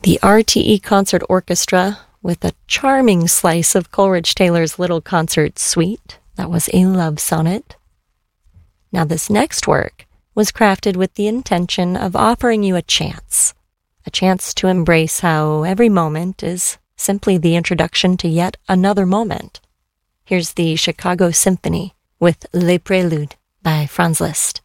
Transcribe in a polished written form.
The RTE Concert Orchestra with a charming slice of Coleridge Taylor's Little Concert Suite. That was a love sonnet. Now this next work was crafted with the intention of offering you a chance to embrace how every moment is simply the introduction to yet another moment. Here's the Chicago Symphony with Les Préludes by Franz Liszt.